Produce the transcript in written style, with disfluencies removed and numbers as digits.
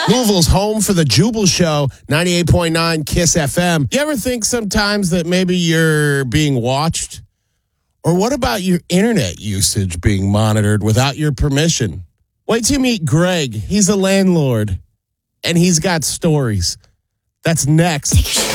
Louisville's home for the Jubal Show, 98.9 KISS FM. You ever think sometimes that maybe you're being watched? Or what about your internet usage being monitored without your permission? Wait till you meet Greg. He's a landlord, and he's got stories. That's next.